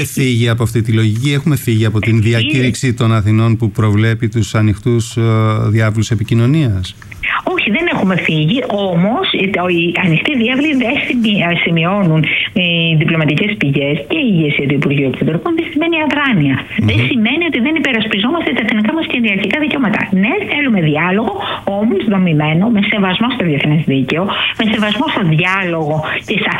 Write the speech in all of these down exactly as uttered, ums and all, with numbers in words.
Φύγει από αυτή τη λογική, έχουμε φύγει από την διακήρυξη των Αθηνών που προβλέπει τους ανοιχτούς διάβλους επικοινωνίας. Όχι, δεν έχουμε φύγει, όμως οι ανοιχτοί διάβλοι δεν σημειώνουν οι διπλωματικές πηγές και η ηγεσία του Υπουργείου Εξωτερικών, δεν σημαίνει αδράνεια. Mm-hmm. Δεν σημαίνει ότι δεν υπερασπιζόμαστε τα εθνικά μας κυριαρχικά δικαιώματα. Ναι, θέλουμε διάλογο, όμως δομημένο, με σεβασμό στο διεθνές δίκαιο, με σεβασμό στο διάλογο και στα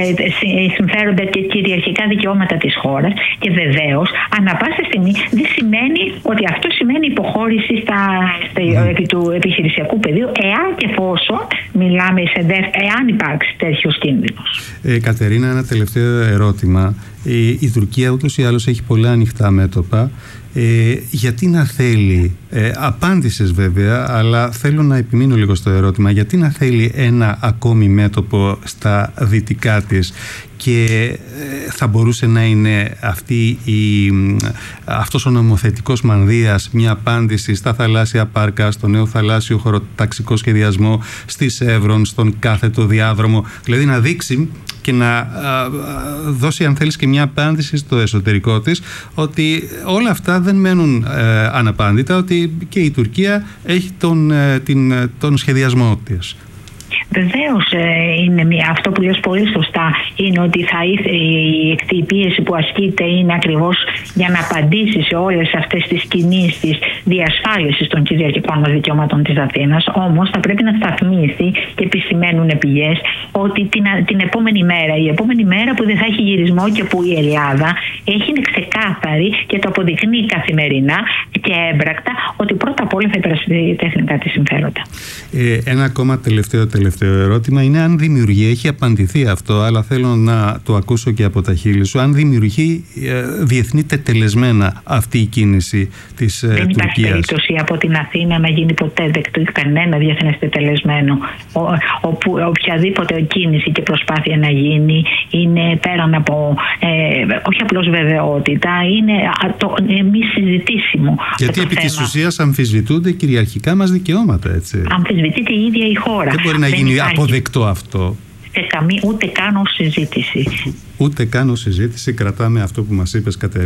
συμφέροντα και κυριαρχικά δικαιώματα της χώρας. Και βεβαίως, ανά πάσα στιγμή δεν σημαίνει ότι αυτό σημαίνει υποχώρηση στα, στα, mm-hmm. του επιχειρησιακού πεδίου, εάν και εφόσον μιλάμε σε δε, εάν υπάρξει τέτοιος κίνδυνος. Ε, Κατερίνα, ένα τελευταίο ερώτημα. Η, η Τουρκία ούτως ή άλλως έχει πολλά ανοιχτά μέτωπα. Ε, γιατί να θέλει, ε, απάντησες βέβαια, αλλά θέλω να επιμείνω λίγο στο ερώτημα, γιατί να θέλει ένα ακόμη μέτωπο στα δυτικά της και ε, θα μπορούσε να είναι αυτή η, αυτός ο νομοθετικός μανδύας μια απάντηση στα θαλάσσια πάρκα, στο νέο θαλάσσιο χωροταξικό σχεδιασμό, στη Σεύρον, στον κάθετο διάδρομο, δηλαδή να δείξει και να α, α, δώσει, αν θέλεις, και μια απάντηση στο εσωτερικό της ότι όλα αυτά δεν μένουν ε, αναπάντητα, ότι και η Τουρκία έχει τον, ε, την, τον σχεδιασμό της. Βεβαίως, είναι μια, αυτό που λες πολύ σωστά, είναι ότι θα ήθελε, η πίεση που ασκείται είναι ακριβώς για να απαντήσει σε όλες αυτές τις κινήσεις της διασφάλισης των κυριαρχικών μας δικαιωμάτων της Αθήνας. Όμως θα πρέπει να σταθμίσει, και επισημαίνουν πηγές, ότι την, την επόμενη μέρα, η επόμενη μέρα που δεν θα έχει γυρισμό και που η Ελλάδα έχει είναι ξεκάθαρη και το αποδεικνύει καθημερινά και έμπρακτα ότι πρώτα απ' όλα θα υπερασπιστεί τα εθνικά της συμφέροντα. Ε, ένα ακόμα τελευταίο τελευταίο ερώτημα είναι αν δημιουργεί, έχει απαντηθεί αυτό, αλλά θέλω να το ακούσω και από τα χείλη σου, αν δημιουργεί ε, διεθνή τετελεσμένα αυτή η κίνηση της ε, Τουρκίας. Δεν υπάρχει περίπτωση από την Αθήνα να γίνει ποτέ δεκτό κανένα διεθνές τετελεσμένο. Ο, όπου, οποιαδήποτε κίνηση και προσπάθεια να γίνει είναι πέραν από ε, όχι απλώς βεβαιότητα, είναι το, ε, μη συζητήσιμο. Γιατί επί της ουσίας αμφισβητούνται κυριαρχικά μας δικαιώματα, έτσι. Αμφισβητείται η ίδια η χώρα. Δεν μπορεί να γίνει υπάρχει αποδεκτό αυτό. Σε καμία, ούτε καν ως συζήτηση. Ούτε καν ως συζήτηση. Κρατάμε αυτό που μας είπες, Κατερίνα.